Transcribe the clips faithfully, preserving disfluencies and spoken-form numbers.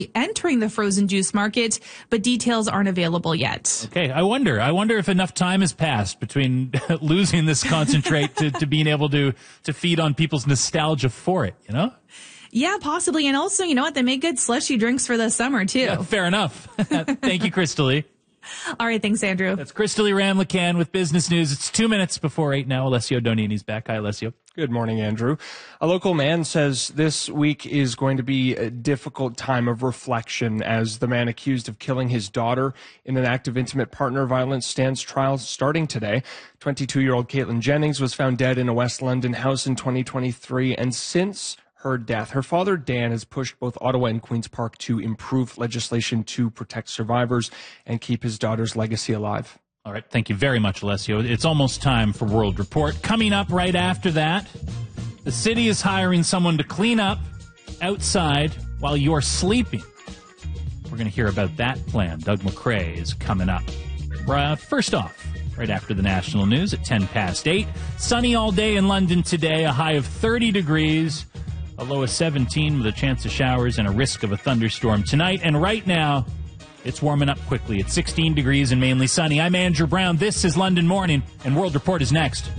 entering the frozen juice market, but details aren't available yet. Okay, I wonder. I wonder if enough time has passed between losing this concentrate to, to being able to, to feed on people's nostalgia for it, you know? Yeah, possibly. And also, you know what? They make good slushy drinks for the summer, too. Yeah, fair enough. Thank you, Crystalie. All right, thanks, Andrew. That's Crystalie Ramlacan with business news. It's two minutes before eight now. Alessio Donini's back. Hi, Alessio. Good morning, Andrew. A local man says this week is going to be a difficult time of reflection as the man accused of killing his daughter in an act of intimate partner violence stands trial starting today. twenty-two-year-old Caitlin Jennings was found dead in a West London house in twenty twenty-three, and since her death, her father, Dan, has pushed both Ottawa and Queen's Park to improve legislation to protect survivors and keep his daughter's legacy alive. All right. Thank you very much, Alessio. It's almost time for World Report. Coming up right after that, the city is hiring someone to clean up outside while you're sleeping. We're going to hear about that plan. Doug McCrae is coming up. Uh, first off, right after the national news at ten past eight. Sunny all day in London today, a high of thirty degrees. A low of seventeen with a chance of showers and a risk of a thunderstorm tonight. And right now, it's warming up quickly. It's sixteen degrees and mainly sunny. I'm Andrew Brown. This is London Morning, and World Report is next.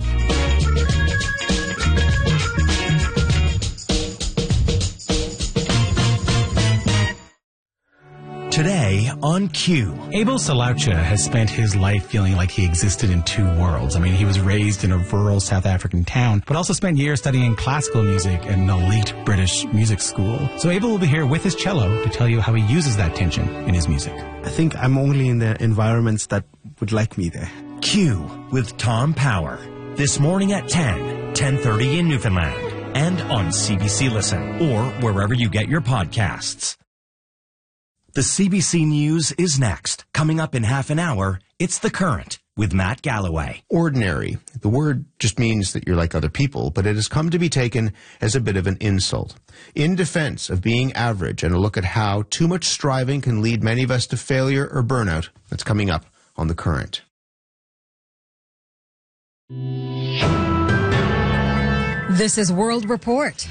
Today on Q. Abel Salaucha has spent his life feeling like he existed in two worlds. I mean, he was raised in a rural South African town, but also spent years studying classical music at an elite British music school. So Abel will be here with his cello to tell you how he uses that tension in his music. I think I'm only in the environments that would like me there. Q with Tom Power. This morning at ten, ten thirty in Newfoundland. And on C B C Listen or wherever you get your podcasts. The C B C News is next. Coming up in half an hour, it's The Current with Matt Galloway. Ordinary. The word just means that you're like other people, but it has come to be taken as a bit of an insult. In defense of being average and a look at how too much striving can lead many of us to failure or burnout, that's coming up on The Current. This is World Report.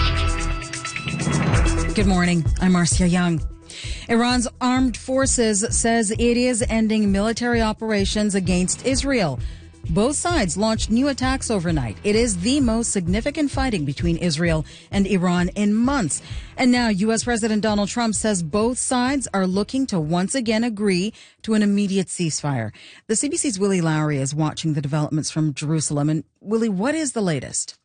Good morning. I'm Marcia Young. Iran's armed forces says it is ending military operations against Israel. Both sides launched new attacks overnight. It is the most significant fighting between Israel and Iran in months. And now U S. President Donald Trump says both sides are looking to once again agree to an immediate ceasefire. The C B C's Willie Lowry is watching the developments from Jerusalem. And Willie, what is the latest?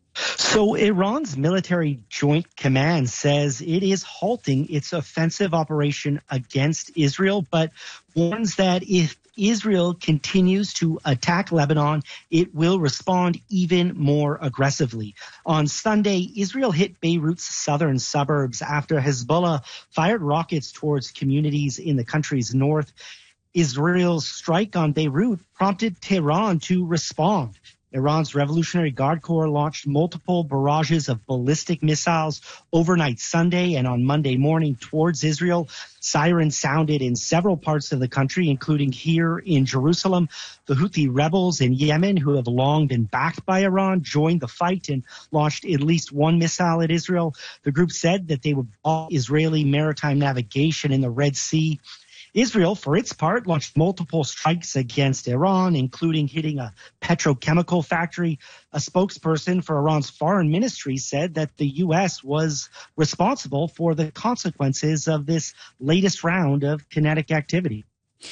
So Iran's military joint command says it is halting its offensive operation against Israel, but warns that if Israel continues to attack Lebanon, it will respond even more aggressively. On Sunday, Israel hit Beirut's southern suburbs after Hezbollah fired rockets towards communities in the country's north. Israel's strike on Beirut prompted Tehran to respond. Iran's Revolutionary Guard Corps launched multiple barrages of ballistic missiles overnight Sunday and on Monday morning towards Israel. Sirens sounded in several parts of the country, including here in Jerusalem. The Houthi rebels in Yemen, who have long been backed by Iran, joined the fight and launched at least one missile at Israel. The group said that they would block Israeli maritime navigation in the Red Sea. Israel, for its part, launched multiple strikes against Iran, including hitting a petrochemical factory. A spokesperson for Iran's foreign ministry said that the U S was responsible for the consequences of this latest round of kinetic activity.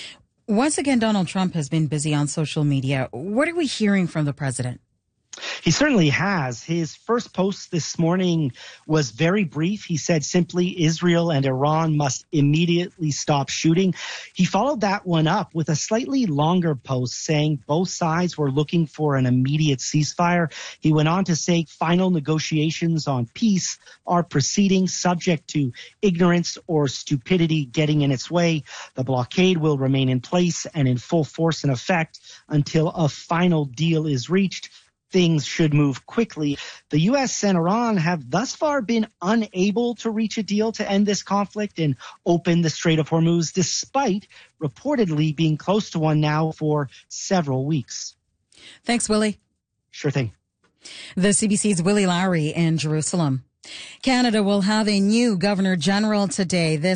Once again, Donald Trump has been busy on social media. What are we hearing from the president? He certainly has. His first post this morning was very brief. He said simply, Israel and Iran must immediately stop shooting. He followed that one up with a slightly longer post saying both sides were looking for an immediate ceasefire. He went on to say final negotiations on peace are proceeding subject to ignorance or stupidity getting in its way. The blockade will remain in place and in full force and effect until a final deal is reached. Things should move quickly. The U S and Iran have thus far been unable to reach a deal to end this conflict and open the Strait of Hormuz, despite reportedly being close to one now for several weeks. Thanks, Willie. Sure thing. The C B C's Willie Lowry in Jerusalem. Canada will have a new Governor General today. This